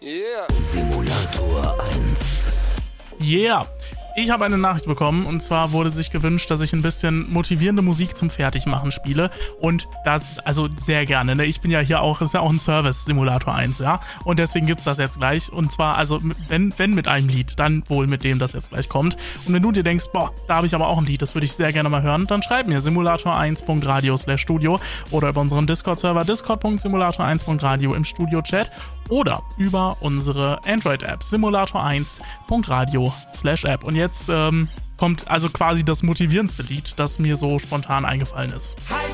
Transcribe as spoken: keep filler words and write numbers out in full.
Yeah. Simulator eins. Yeah. Ich habe eine Nachricht bekommen und zwar wurde sich gewünscht, dass ich ein bisschen motivierende Musik zum Fertigmachen spiele und das, also sehr gerne, ne? Ich bin ja hier auch, ist ja auch ein Service Simulator eins, ja, und deswegen gibt's das jetzt gleich und zwar, also wenn, wenn mit einem Lied, dann wohl mit dem, das jetzt gleich kommt und wenn du dir denkst, boah, da habe ich aber auch ein Lied, das würde ich sehr gerne mal hören, dann schreib mir simulator eins punkt radio slash studio oder über unseren Discord-Server discord punkt simulator eins punkt radio im Studio-Chat oder über unsere Android-App simulator eins punkt radio slash app. Und jetzt ähm, kommt also quasi das motivierendste Lied, das mir so spontan eingefallen ist.